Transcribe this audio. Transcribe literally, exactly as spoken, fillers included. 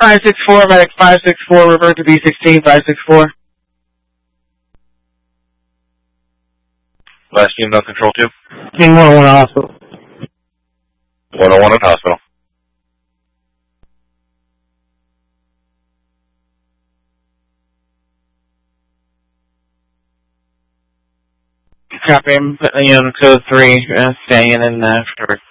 five six four, medic five six four, revert to B sixteen, five six four. Last unit on control two. King one oh one hospital. one oh one at hospital. Copy, I'm putting you on code three, uh, staying in after.